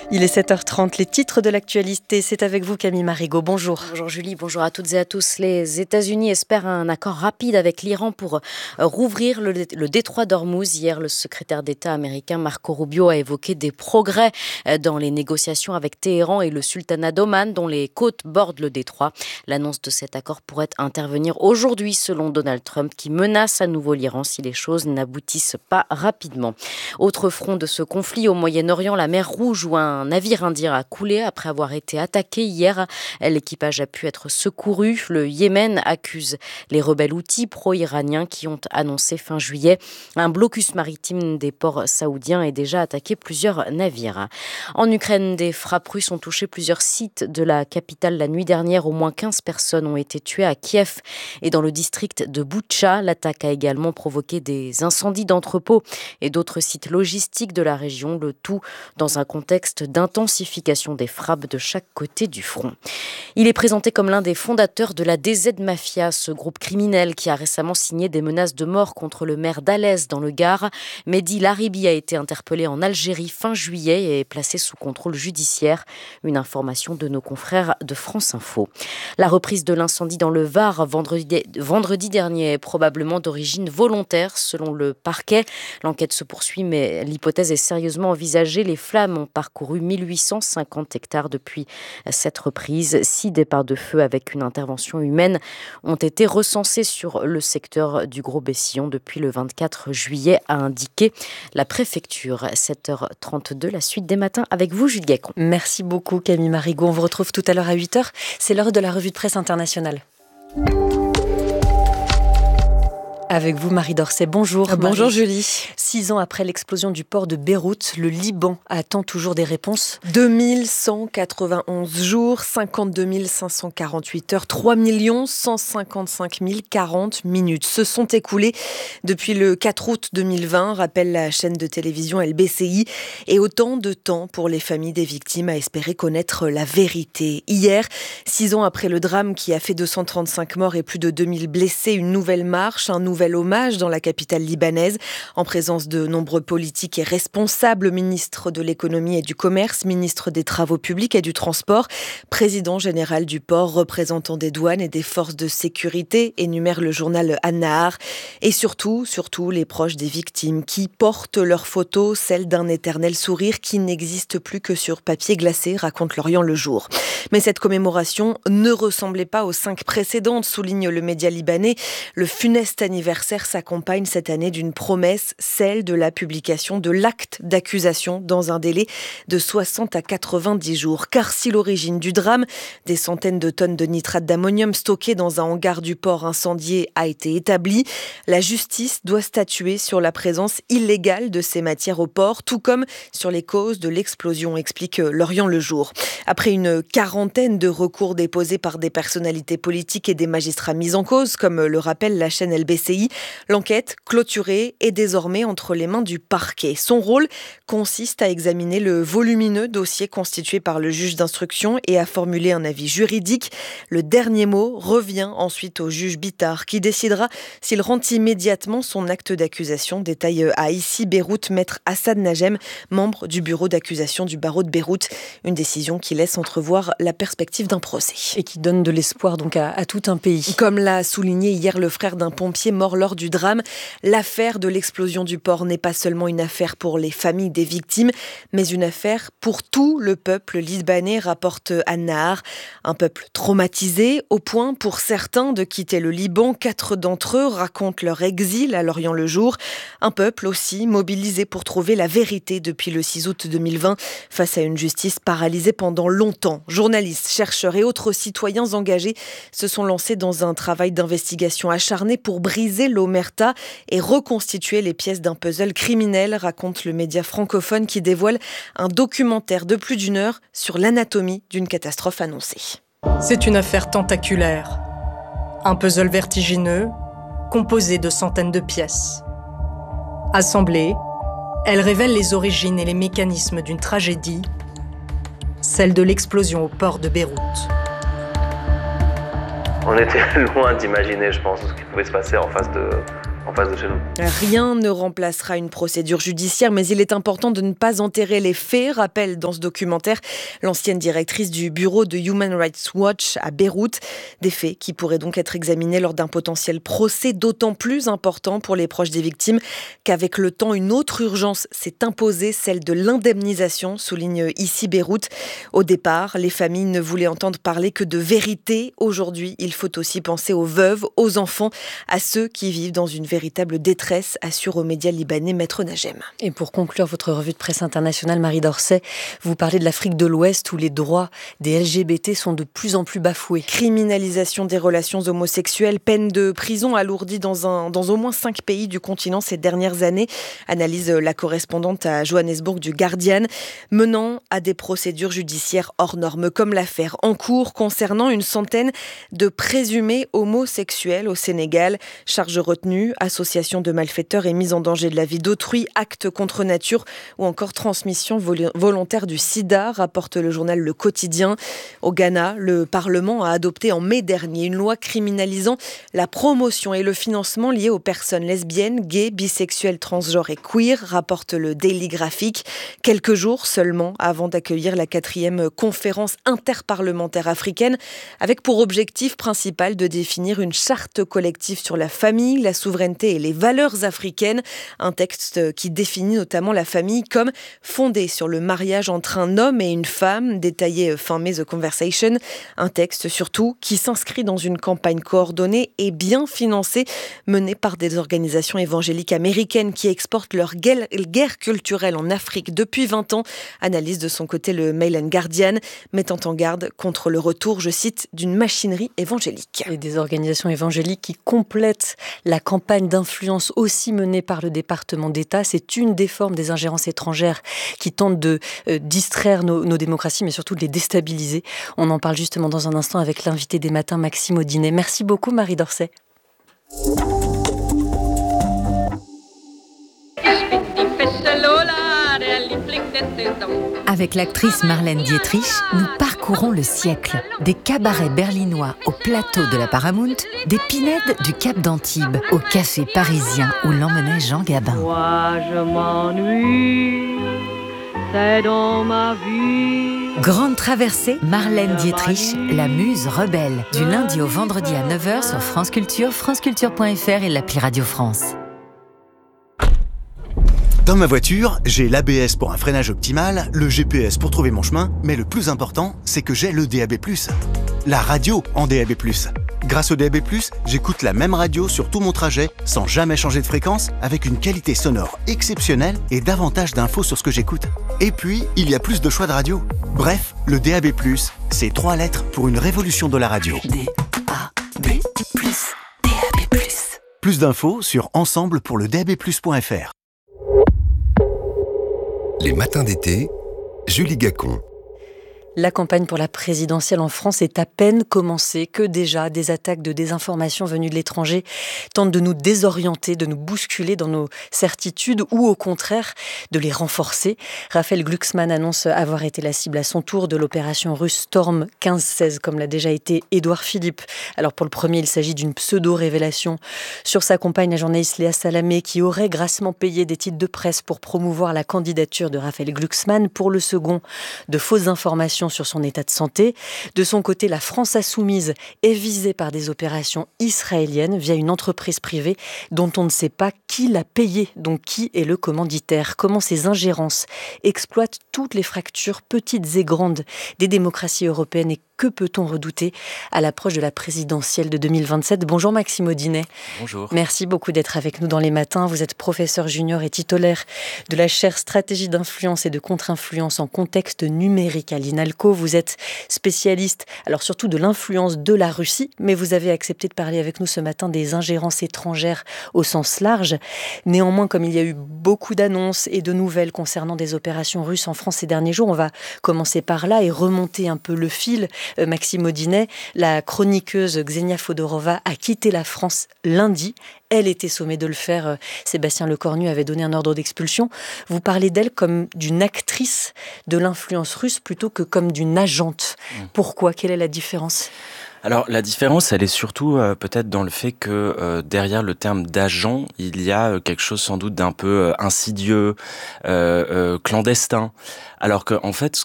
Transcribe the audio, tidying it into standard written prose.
Il est 7h30, les titres de l'actualité, c'est avec vous Camille Marigot, bonjour. Bonjour Julie, bonjour à toutes et à tous. Les États-Unis espèrent un accord rapide avec l'Iran pour rouvrir le détroit d'Ormuz. Hier, le secrétaire d'État américain Marco Rubio a évoqué des progrès dans les négociations avec Téhéran et le sultanat d'Oman, dont les côtes bordent le détroit. L'annonce de cet accord pourrait intervenir aujourd'hui, selon Donald Trump, qui menace à nouveau l'Iran si les choses n'aboutissent pas rapidement. Autre front de ce conflit au Moyen-Orient, la mer Rouge, où un navire indien a coulé après avoir été attaqué hier. L'équipage a pu être secouru. Le Yémen accuse les rebelles houthis pro-iraniens qui ont annoncé fin juillet un blocus maritime des ports saoudiens et déjà attaqué plusieurs navires. En Ukraine, des frappes russes ont touché plusieurs sites de la capitale la nuit dernière. Au moins 15 personnes ont été tuées à Kiev et dans le district de Boutcha. L'attaque a également provoqué des incendies d'entrepôts et d'autres sites logistiques de la région, le tout dans un contexte d'intensification des frappes de chaque côté du front. Il est présenté comme l'un des fondateurs de la DZ Mafia, ce groupe criminel qui a récemment signé des menaces de mort contre le maire d'Alès dans le Gard. Mehdi Laribi a été interpellé en Algérie fin juillet et est placé sous contrôle judiciaire. Une information de nos confrères de France Info. La reprise de l'incendie dans le Var vendredi dernier est probablement d'origine volontaire selon le parquet. L'enquête se poursuit mais l'hypothèse est sérieusement envisagée. Les flammes ont parcouru 1850 hectares depuis cette reprise. 6 départs de feu avec une intervention humaine ont été recensés sur le secteur du Gros-Bessillon depuis le 24 juillet, a indiqué la préfecture. 7h32, la suite des matins avec vous, Jules Gacon. Merci beaucoup Camille Marigot, on vous retrouve tout à l'heure à 8h. C'est l'heure de la revue de presse internationale. Avec vous, Marie Dorcet. Bonjour. Bonjour Julie. 6 ans après l'explosion du port de Beyrouth, le Liban attend toujours des réponses. 2191 jours, 52 548 heures, 3 155 040 minutes se sont écoulées depuis le 4 août 2020, rappelle la chaîne de télévision LBCI, et autant de temps pour les familles des victimes à espérer connaître la vérité. Hier, 6 ans après le drame qui a fait 235 morts et plus de 2000 blessés, une nouvelle marche, un nouvel hommage dans la capitale libanaise, en présence de nombreux politiques et responsables, ministre de l'économie et du commerce, ministre des travaux publics et du transport, président général du port, représentant des douanes et des forces de sécurité, énumère le journal An-Nahar, et surtout les proches des victimes qui portent leurs photos, celles d'un éternel sourire qui n'existe plus que sur papier glacé, raconte Lorient Le Jour. Mais cette commémoration ne ressemblait pas aux 5 précédentes, souligne le média libanais. Le funeste anniversaire s'accompagne cette année d'une promesse, celle de la publication de l'acte d'accusation dans un délai de 60 à 90 jours. Car si l'origine du drame, des centaines de tonnes de nitrate d'ammonium stockées dans un hangar du port incendié, a été établie, la justice doit statuer sur la présence illégale de ces matières au port, tout comme sur les causes de l'explosion, explique Lorient Le Jour. Après une quarantaine de recours déposés par des personnalités politiques et des magistrats mis en cause, comme le rappelle la chaîne LBCI, l'enquête clôturée est désormais entre les mains du parquet. Son rôle consiste à examiner le volumineux dossier constitué par le juge d'instruction et à formuler un avis juridique. Le dernier mot revient ensuite au juge Bitar qui décidera s'il rend immédiatement son acte d'accusation, détaille à ici Beyrouth maître Assad Najem, membre du bureau d'accusation du barreau de Beyrouth. Une décision qui laisse entrevoir la perspective d'un procès. Et qui donne de l'espoir donc à tout un pays. Comme l'a souligné hier le frère d'un pompier mort lors du drame, l'affaire de l'explosion du port n'est pas seulement une affaire pour les familles des victimes, mais une affaire pour tout le peuple libanais, rapporte An-Nahar. Un peuple traumatisé, au point pour certains de quitter le Liban. 4 d'entre eux racontent leur exil à Lorient Le Jour. Un peuple aussi mobilisé pour trouver la vérité depuis le 6 août 2020, face à une justice paralysée pendant longtemps. Journalistes, chercheurs et autres citoyens engagés se sont lancés dans un travail d'investigation acharné pour briser l'omerta et reconstituer les pièces d'un puzzle criminel, raconte le média francophone qui dévoile un documentaire de plus d'1 heure sur l'anatomie d'une catastrophe annoncée. C'est une affaire tentaculaire. Un puzzle vertigineux, composé de centaines de pièces. Assemblée, elle révèle les origines et les mécanismes d'une tragédie, celle de l'explosion au port de Beyrouth. On était loin d'imaginer, je pense, ce qui pouvait se passer en face en face de chez nous. Rien ne remplacera une procédure judiciaire, mais il est important de ne pas enterrer les faits, rappelle dans ce documentaire l'ancienne directrice du bureau de Human Rights Watch à Beyrouth. Des faits qui pourraient donc être examinés lors d'un potentiel procès, d'autant plus important pour les proches des victimes qu'avec le temps, une autre urgence s'est imposée, celle de l'indemnisation, souligne ici Beyrouth. Au départ, les familles ne voulaient entendre parler que de vérité. Aujourd'hui, il faut aussi penser aux veuves, aux enfants, à ceux qui vivent dans une véritable détresse, assure aux médias libanais Maître Najem. Et pour conclure votre revue de presse internationale, Marie Dorcet, vous parlez de l'Afrique de l'Ouest où les droits des LGBT sont de plus en plus bafoués. Criminalisation des relations homosexuelles, peine de prison alourdie dans au moins 5 pays du continent ces dernières années, analyse la correspondante à Johannesburg du Guardian, menant à des procédures judiciaires hors normes, comme l'affaire en cours concernant une centaine de présumés homosexuels au Sénégal. Charge retenue, association de malfaiteurs et mise en danger de la vie d'autrui, actes contre nature ou encore transmission volontaire du sida, rapporte le journal Le Quotidien. Au Ghana, le Parlement a adopté en mai dernier une loi criminalisant la promotion et le financement liés aux personnes lesbiennes, gays, bisexuelles, transgenres et queer, rapporte le Daily Graphic. Quelques jours seulement avant d'accueillir la 4e conférence interparlementaire africaine, avec pour objectif principal de définir une charte collective sur la famille, la souveraineté et les valeurs africaines. Un texte qui définit notamment la famille comme fondée sur le mariage entre un homme et une femme, détaillé fin mai The Conversation. Un texte surtout qui s'inscrit dans une campagne coordonnée et bien financée, menée par des organisations évangéliques américaines qui exportent leur guerre culturelle en Afrique depuis 20 ans. Analyse de son côté le Mail and Guardian, mettant en garde contre le retour, je cite, d'une machinerie évangélique. Et des organisations évangéliques qui complètent la campagne d'influence aussi menée par le département d'État. C'est une des formes des ingérences étrangères qui tentent de distraire nos démocraties, mais surtout de les déstabiliser. On en parle justement dans un instant avec l'invité des matins, Maxime Audinet. Merci beaucoup, Marie Dorcet. Avec l'actrice Marlène Dietrich, nous parcourons le siècle. Des cabarets berlinois au plateau de la Paramount, des pinèdes du Cap d'Antibes au café parisien où l'emmenait Jean Gabin. Moi je m'ennuie, c'est dans ma vie. Grande traversée, Marlène Dietrich, la muse rebelle. Du lundi au vendredi à 9h sur France Culture, franceculture.fr et l'appli Radio France. Dans ma voiture, j'ai l'ABS pour un freinage optimal, le GPS pour trouver mon chemin, mais le plus important, c'est que j'ai le DAB+. La radio en DAB+. Grâce au DAB+, j'écoute la même radio sur tout mon trajet, sans jamais changer de fréquence, avec une qualité sonore exceptionnelle et davantage d'infos sur ce que j'écoute. Et puis, il y a plus de choix de radio. Bref, le DAB+, c'est 3 lettres pour une révolution de la radio. DAB+, DAB+. Plus d'infos sur ensemble-pour-le-DAB+.fr. Les matins d'été, Julie Gacon. La campagne pour la présidentielle en France est à peine commencée que déjà des attaques de désinformation venues de l'étranger tentent de nous désorienter, de nous bousculer dans nos certitudes ou au contraire de les renforcer. Raphaël Glucksmann annonce avoir été la cible à son tour de l'opération russe Storm 1516, comme l'a déjà été Édouard Philippe. Alors pour le premier, il s'agit d'une pseudo-révélation sur sa compagne, la journaliste Léa Salamé, qui aurait grassement payé des titres de presse pour promouvoir la candidature de Raphaël Glucksmann. Pour le second, de fausses informations sur son état de santé. De son côté, la France insoumise est visée par des opérations israéliennes via une entreprise privée dont on ne sait pas qui l'a payée, donc qui est le commanditaire. Comment ces ingérences exploitent toutes les fractures, petites et grandes, des démocraties européennes et que peut-on redouter à l'approche de la présidentielle de 2027 ? Bonjour Maxime Audinet. Bonjour. Merci beaucoup d'être avec nous dans les matins. Vous êtes professeur junior et titulaire de la chaire Stratégie d'influence et de contre-influence en contexte numérique à l'INALCO. Vous êtes spécialiste, alors surtout de l'influence de la Russie, mais vous avez accepté de parler avec nous ce matin des ingérences étrangères au sens large. Néanmoins, comme il y a eu beaucoup d'annonces et de nouvelles concernant des opérations russes en France ces derniers jours, on va commencer par là et remonter un peu le fil. Maxime Audinet, la chroniqueuse Ksenia Fodorova a quitté la France lundi. Elle était sommée de le faire. Sébastien Lecornu avait donné un ordre d'expulsion. Vous parlez d'elle comme d'une actrice de l'influence russe plutôt que comme d'une agente. Pourquoi ? Quelle est la différence ? Alors la différence, elle est surtout peut-être dans le fait que derrière le terme d'agent, il y a quelque chose sans doute d'un peu insidieux, clandestin. Alors que en fait,